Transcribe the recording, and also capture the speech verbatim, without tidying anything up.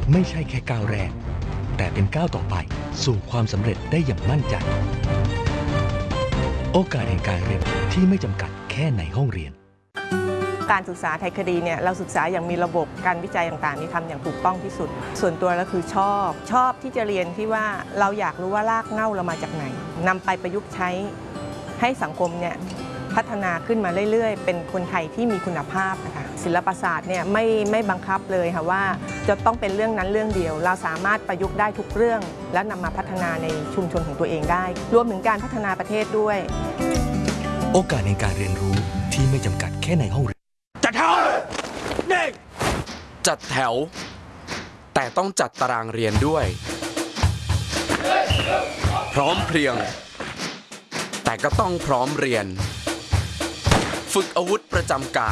ไม่ใช่แค่ก้าวแรกแต่เป็นก้าวต่อไปสู่ความสำเร็จได้อย่างมั่นใจโอกาสแห่งการเรียนที่ไม่จำกัดแค่ในห้องเรียนการศึกษาไทยคดีเนี่ยเราศึกษาอย่างมีระบบการวิจัยต่างๆนี่ทำอย่างถูกต้องที่สุดส่วนตัวแล้วคือชอบชอบที่จะเรียนที่ว่าเราอยากรู้ว่ารากเหง้าเรามาจากไหนนำไปประยุกต์ใช้ให้สังคมเนี่ยพัฒนาขึ้นมาเรื่อยๆเป็นคนไทยที่มีคุณภาพนะคะศิลปศาสตร์เนี่ยไม่ไม่บังคับเลยค่ะว่าจะต้องเป็นเรื่องนั้นเรื่องเดียวเราสามารถประยุกต์ได้ทุกเรื่องและนำมาพัฒนาในชุมชนของตัวเองได้รวมถึงการพัฒนาประเทศด้วยโอกาสในการเรียนรู้ที่ไม่จำกัดแค่ในห้องเรียนจัดแถวเด็กจัดแถวแต่ต้องจัดตารางเรียนด้วยพร้อมเพรียงแต่ก็ต้องพร้อมเรียนฝึกอาวุธประจำก